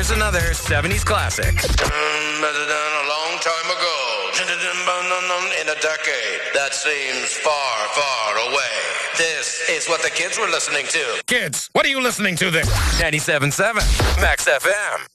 here's another 70s classic. A long time ago, in a decade that seems far, far away. This is what the kids were listening to. Kids, what are you listening to this? 97.7 Max FM.